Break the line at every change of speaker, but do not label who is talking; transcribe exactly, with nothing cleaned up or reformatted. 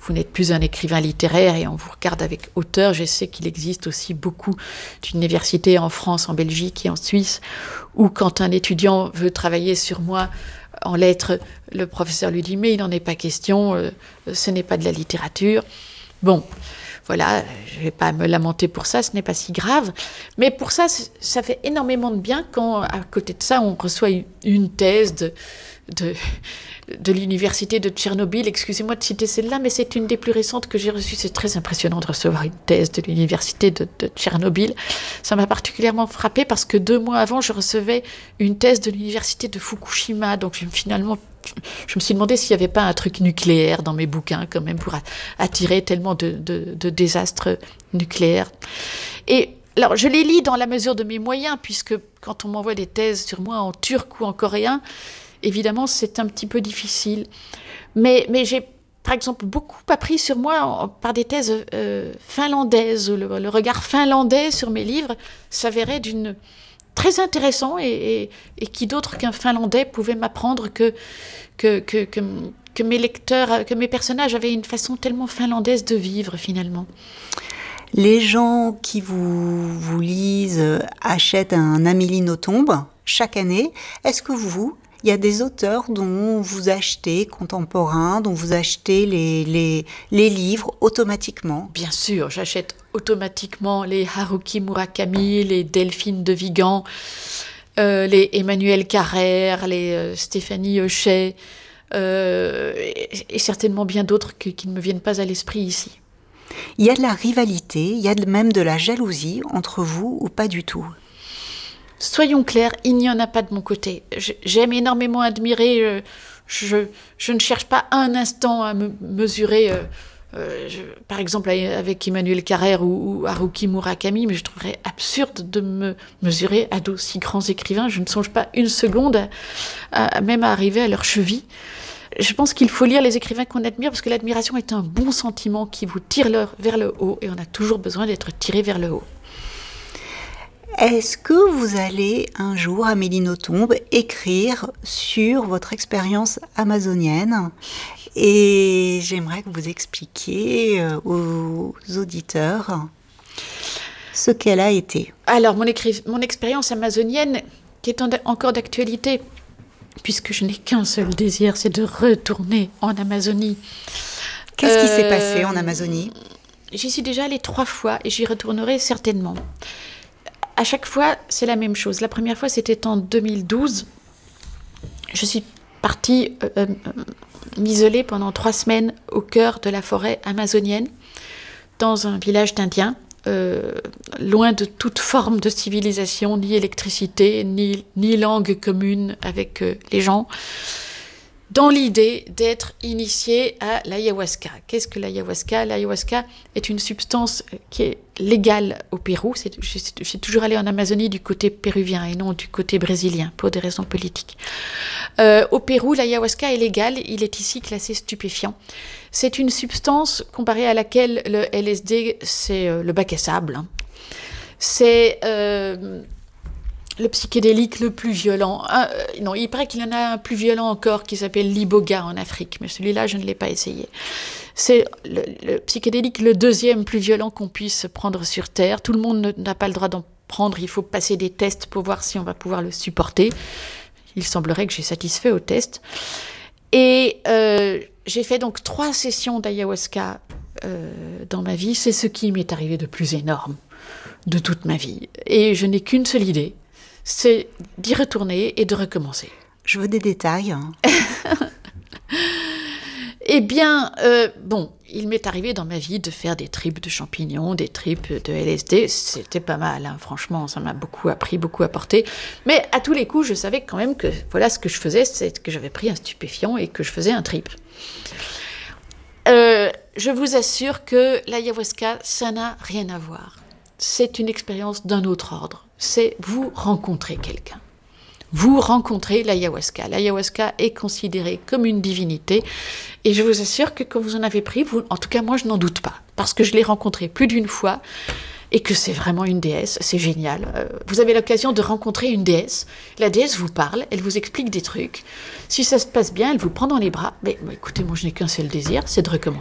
vous n'êtes plus un écrivain littéraire et on vous regarde avec hauteur. Je sais qu'il existe aussi beaucoup d'universités en France, en Belgique et en Suisse où quand un étudiant veut travailler sur moi en lettres, le professeur lui dit « mais il n'en est pas question, euh, ce n'est pas de la littérature ». Bon, voilà, je ne vais pas me lamenter pour ça, ce n'est pas si grave. Mais pour ça, ça fait énormément de bien quand, à côté de ça, on reçoit une thèse de, de, de l'université de Tchernobyl. Excusez-moi de citer celle-là, mais c'est une des plus récentes que j'ai reçues. C'est très impressionnant de recevoir une thèse de l'université de, de Tchernobyl. Ça m'a particulièrement frappée parce que deux mois avant, je recevais une thèse de l'université de Fukushima. Donc, je, finalement... Je me suis demandé s'il n'y avait pas un truc nucléaire dans mes bouquins, quand même, pour attirer tellement de, de, de désastres nucléaires. Et alors, je les lis dans la mesure de mes moyens, puisque quand on m'envoie des thèses sur moi en turc ou en coréen, évidemment, c'est un petit peu difficile. Mais, mais j'ai, par exemple, beaucoup appris sur moi en, par des thèses euh, finlandaises. Le, le regard finlandais sur mes livres s'avérait d'une... très intéressant et, et, et qui d'autre qu'un Finlandais pouvait m'apprendre que, que, que, que, que mes lecteurs, que mes personnages avaient une façon tellement finlandaise de vivre finalement.
Les gens qui vous, vous lisent achètent un Amélie Nothomb chaque année. Est-ce que vous, il y a des auteurs dont vous achetez, contemporains, dont vous achetez les, les, les livres automatiquement ?
Bien sûr, j'achète automatiquement les Haruki Murakami, les Delphine de Vigan, euh, les Emmanuel Carrère, les euh, Stéphanie Hochet, euh, et, et certainement bien d'autres que, qui ne me viennent pas à l'esprit ici.
Il y a de la rivalité, il y a de, même de la jalousie entre vous ou pas du tout ?
Soyons clairs, il n'y en a pas de mon côté. J'aime énormément admirer, je, je ne cherche pas un instant à me mesurer, euh, euh, je, par exemple avec Emmanuel Carrère ou, ou Haruki Murakami, mais je trouverais absurde de me mesurer à d'aussi grands écrivains. Je ne songe pas une seconde à, à, même à arriver à leur cheville. Je pense qu'il faut lire les écrivains qu'on admire parce que l'admiration est un bon sentiment qui vous tire vers le haut et on a toujours besoin d'être tiré vers le haut.
Est-ce que vous allez un jour, Amélie Nothomb, écrire sur votre expérience amazonienne ? Et j'aimerais que vous expliquiez aux auditeurs ce qu'elle a été.
Alors, mon, écri- mon expérience amazonienne, qui est en- encore d'actualité, puisque je n'ai qu'un seul désir, c'est de retourner en Amazonie.
Qu'est-ce qui
euh,
s'est passé en Amazonie ?
J'y suis déjà allée trois fois et j'y retournerai certainement. À chaque fois, c'est la même chose. La première fois, c'était en deux mille douze. Je suis partie euh, euh, m'isoler pendant trois semaines au cœur de la forêt amazonienne, dans un village d'Indiens, euh, loin de toute forme de civilisation, ni électricité, ni, ni langue commune avec euh, les gens, dans l'idée d'être initiée à l'ayahuasca. Qu'est-ce que l'ayahuasca ? L'ayahuasca est une substance qui est légale au Pérou. C'est, je, je suis toujours allée en Amazonie du côté péruvien et non du côté brésilien, pour des raisons politiques. Euh, au Pérou, l'ayahuasca est légal, il est ici classé stupéfiant. C'est une substance comparée à laquelle le L S D, c'est euh, le bac à sable. Hein. C'est... Euh, le psychédélique le plus violent. Ah, euh, non, il paraît qu'il y en a un plus violent encore qui s'appelle l'iboga en Afrique, mais celui-là, je ne l'ai pas essayé. C'est le, le psychédélique le deuxième plus violent qu'on puisse prendre sur Terre. Tout le monde ne, n'a pas le droit d'en prendre. Il faut passer des tests pour voir si on va pouvoir le supporter. Il semblerait que j'ai satisfait aux tests. Et euh, j'ai fait donc trois sessions d'ayahuasca euh, dans ma vie. C'est ce qui m'est arrivé de plus énorme de toute ma vie. Et je n'ai qu'une seule idée. C'est d'y retourner et de recommencer.
Je veux des détails.
Eh bien, euh, bon, il m'est arrivé dans ma vie de faire des tripes de champignons, des tripes de L S D. C'était pas mal, hein, franchement, ça m'a beaucoup appris, beaucoup apporté. Mais à tous les coups, je savais quand même que voilà ce que je faisais, c'est que j'avais pris un stupéfiant et que je faisais un trip. Euh, je vous assure que l'ayahuasca, ça n'a rien à voir. C'est une expérience d'un autre ordre. C'est vous rencontrer quelqu'un. Vous rencontrez l'ayahuasca. L'ayahuasca est considérée comme une divinité. Et je vous assure que quand vous en avez pris, vous, en tout cas moi je n'en doute pas. Parce que je l'ai rencontrée plus d'une fois et que c'est vraiment une déesse. C'est génial. Euh, vous avez l'occasion de rencontrer une déesse. La déesse vous parle, elle vous explique des trucs. Si ça se passe bien, elle vous prend dans les bras. Mais bah, écoutez, moi je n'ai qu'un seul désir, c'est de recommencer.